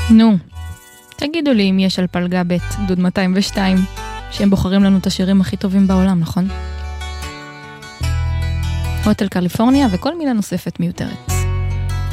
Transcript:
נו, תגידו לי אם יש על פלגה ב' גדוד 202, שהם בוחרים לנו את השירים הכי טובים בעולם, נכון? הוטל קליפורניה וכל מילה נוספת מיותרת.